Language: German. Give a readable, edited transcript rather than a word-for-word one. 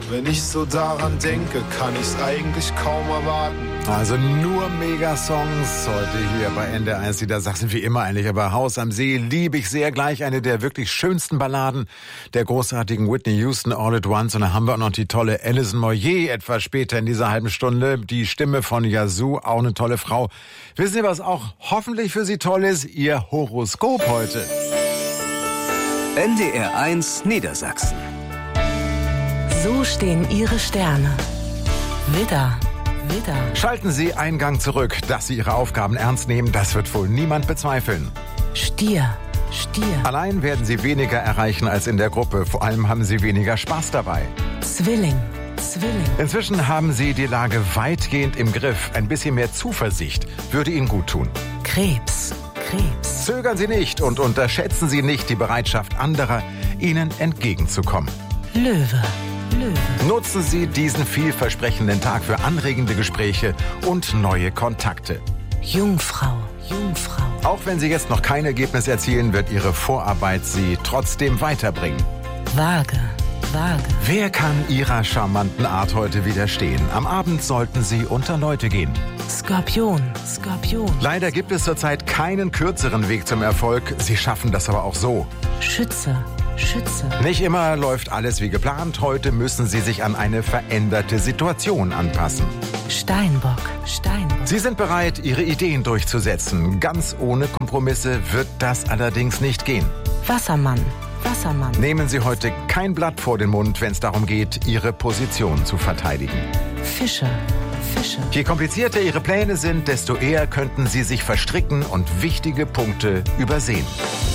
Wenn ich so daran denke, kann ich's eigentlich kaum erwarten. Also nur Megasongs heute hier bei NDR1. Die da sagst du wie immer eigentlich, aber Haus am See liebe ich sehr. Gleich eine der wirklich schönsten Balladen der großartigen Whitney Houston, All at Once. Und dann haben wir auch noch die tolle Alison Moyet etwas später in dieser halben Stunde. Die Stimme von Yazoo, auch eine tolle Frau. Wissen Sie, was auch hoffentlich für Sie toll ist? Ihr Horoskop heute. NDR1 Niedersachsen. So stehen Ihre Sterne. Widder, Widder. Schalten Sie einen Gang zurück, dass Sie Ihre Aufgaben ernst nehmen, das wird wohl niemand bezweifeln. Stier, Stier. Allein werden Sie weniger erreichen als in der Gruppe. Vor allem haben Sie weniger Spaß dabei. Zwilling, Zwilling. Inzwischen haben Sie die Lage weitgehend im Griff. Ein bisschen mehr Zuversicht würde Ihnen gut tun. Krebs, Krebs. Zögern Sie nicht und unterschätzen Sie nicht die Bereitschaft anderer, Ihnen entgegenzukommen. Löwe, Löwe. Nutzen Sie diesen vielversprechenden Tag für anregende Gespräche und neue Kontakte. Jungfrau, Jungfrau. Auch wenn Sie jetzt noch kein Ergebnis erzielen, wird Ihre Vorarbeit Sie trotzdem weiterbringen. Waage, Waage. Wer kann Ihrer charmanten Art heute widerstehen? Am Abend sollten Sie unter Leute gehen. Skorpion, Skorpion. Leider gibt es zurzeit keinen kürzeren Weg zum Erfolg. Sie schaffen das aber auch so. Schütze, Schütze. Nicht immer läuft alles wie geplant. Heute müssen Sie sich an eine veränderte Situation anpassen. Steinbock, Steinbock. Sie sind bereit, Ihre Ideen durchzusetzen. Ganz ohne Kompromisse wird das allerdings nicht gehen. Wassermann, Wassermann. Nehmen Sie heute kein Blatt vor den Mund, wenn es darum geht, Ihre Position zu verteidigen. Fische, Fische. Je komplizierter Ihre Pläne sind, desto eher könnten Sie sich verstricken und wichtige Punkte übersehen.